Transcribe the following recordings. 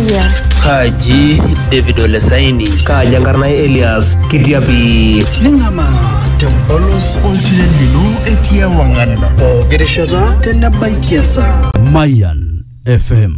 Mayan. Kaji David Olesaini. Kaji Enkarnai Elias Kitiapi. Ningama Tempolos Oltilendino Etia Wanganda. Gereshata Tenabaikiasa. Mayan FM.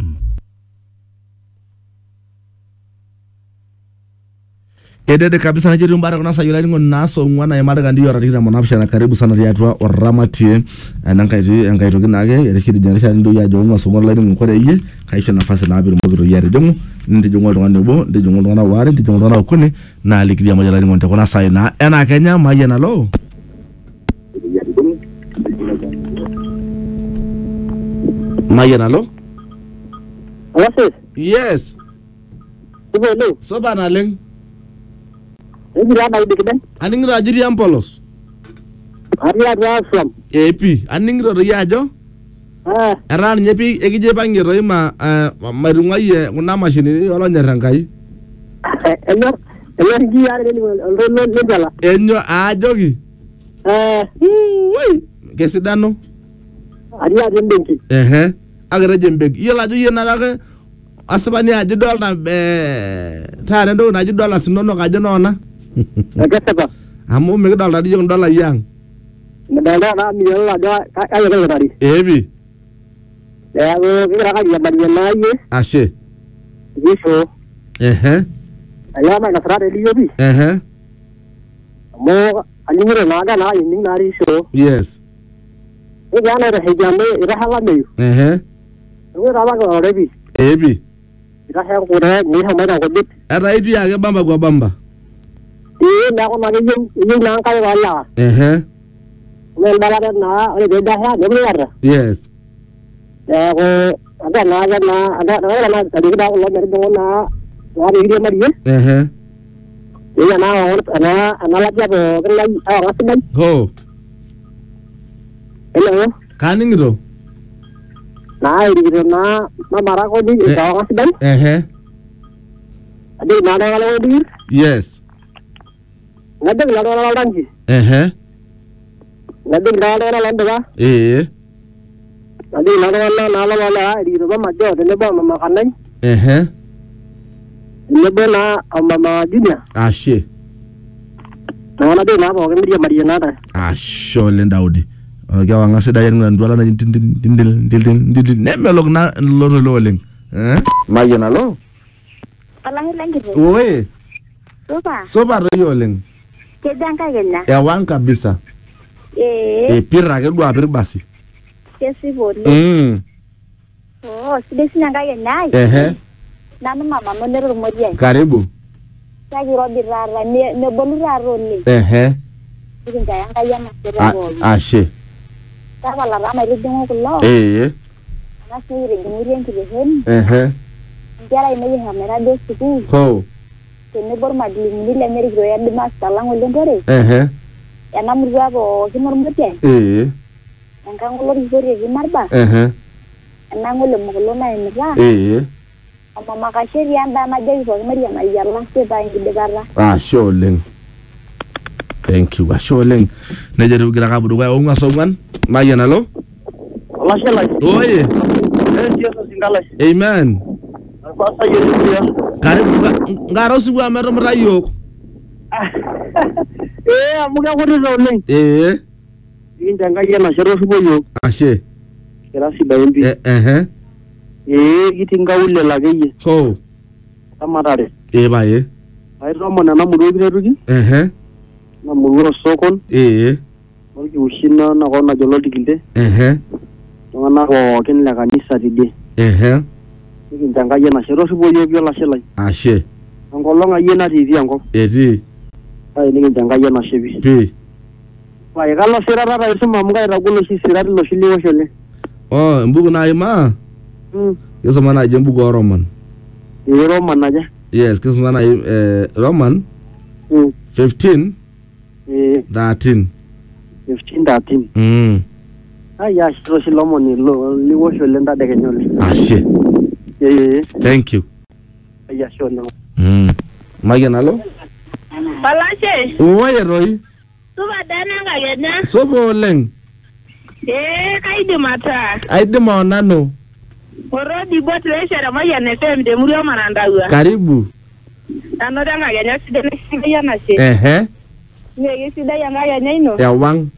Edede kabisa na jiru mbara kuna sayulani naso mwana ya madaga ndiyo ratikira monapsha na karibu sana riatwa oramatie nankaito kinage ereshiri janisha ndo ya jonga songola ni mkore iye kaisha nafasi na abiru mokiro yare jongo ndi jongo tongane bo ndi jongo tongana ware ndi jongo tongana okune na alikiria majalani monte kuna sayi na ena Kenya Mayan alo Mayan alo yes soba na leng Aningira ajiri ampolos. Ariya from. Epi, aningira riajo. Eran nyepi ekije bangiro ima marungaye kuna machine wala nyarangai. Enyo ngi yare ni lo jala. Enyo ajogi. Woi, kesidano. Ariya jembenki. Agara jembeki. Yela jo yena lage asabani ajidol na tare ndo na ajidol asinono kajo nona. Nagasa Amu megdal tadi jong dola yang. Medala na mi la ga ayo ga tadi. Ebi. Ya go kira ka ya bari na ye. Ashe. Yeso. Aya ma ga tra de yobi. Mo aningre na ga na ning na ri so. Yes. E ga na re jambe ira hala me. Ngo ra ba go rebi. Ebi. Ira ha ko re ni ha ma ga ko bit. Ara idi ya ga bamba kwa bamba. Na ko ma yung na ka wala. Well bala na ole de da ha de yar. Yes. Ko ada na tadi da ulo dari dona. Wa de dia mari. Ya na ana la ja ko kan lai ngasiban. Ho. Hello. Kaningro. Na iri na mara ko di ngasiban. Adi na da wala di. Yes. Ngadeng la wala lanji. Ngadeng la wala landa ba? Adi la wala iri ba majo de ba mama kanai. Lebe na mama dunia. Ashe. Na wala de na ba ko mi maria na da. Asho lendaudi. Oga wanga seda yan ndwala na ndil nemelok na lo leng. Mayan alo. Palang langi. Oe. Soba ro leng. Kedanga gena. Ya wan kabisa. Pirra ke dua bir basi. Kesi boni. Oh, sidesi nanga gena. Nanu mama monero modia. Karibu. Sagi robi rara ne bolu raro ni. Ikinga yanga yama serabo. Ashe. Taba la rama ridingo kulo. Nasi ridingo kirihen. Jara ime hamera do siku. Ho. Kene bor madli ni le meri groya de mas talang oleng gore. Ya namur gabo kimor mute. Engkang ulor gore gimarba. Enang ulem mulo na imra. Mama kasir yang dana jadi bor meri ya mari Allah se ba inde garra. Sholeng. Thank you. Sholeng. Nejeru gira ka budu wa unga songan. Mayan alo. Allah shalai. Oye. Jesus singala. Amen. Pasa yesu ya. Karibu ngaro sibu amero mrayo. Amuga ko ro leng. Indanga yena shero sibo yo. Ashe. Kira si bayimbi. Gitinga ulle lageye. Ho. Tamarare. Baye. Ay romo na namuru birerugi. Namuru sokon. Morgi ushina na kona jolo digilde. Ngana ko ken la kanisa dide. Indanga yena shero sibo yo biola shelai. Ashe. Angolonga yena di ango. Ay ni indanga yena shebi. Wai galo sirara ra isu mamuga ra gulo si sirari lo shili wo shele. Oh, mbugu na ima. Yeso mana je mbugu Roman. Roman aja. Yes, keso mana Roman. 15. 13. 15-13. Ya shiro shilomo ni lo liwo shele nda de kenyole. Ashe. Thank you. Ya sholo. Mayan alo. Palache. Oye Roy. Suba dana ngagena. Sobo leng. Kaidi mata. Aidi maonano. Orodi botresha Mayan FM de Murio Marandawa. Karibu. Anoda nganya sidene ya nashe. Ngeke sidaya ngaya nyaino. Ewang.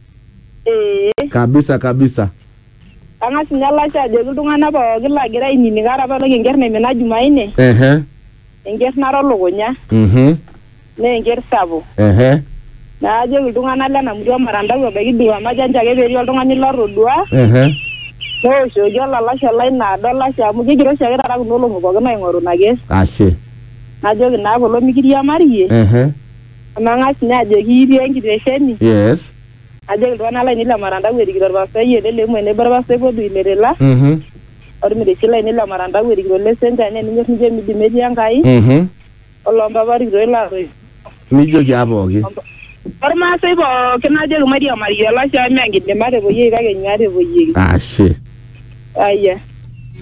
Kabisa. Anga sinyala cha de ltungana ba gila gira ini gara ba lagi ngerne mena Jumaine. Enger naro logonya. Ne enger sabo. Na aje ltungana lena Murio Marandawa ba gidua majanja ke beri ltungani lorodua. No shojo la shala ina dola sha mu gigiro sha gara kuno lo mo na ngoru nage. Ashe. Najo na ko lo mikiri ya mariye. Amanga sinya je giri engiresheni. Yes. Aje lwana la ni la Marandawa digiro ba sai yele le mo ne barba sai ko duile la. Or mi de sila ni la Marandawa digiro le senta ne ni nje mi di media ngai. Olomba bari do la. Mi jogi abogi. Orma sai bo kena je Maria la sha mi angide mare bo ye ga nyare bo ye. Ashe. Aya.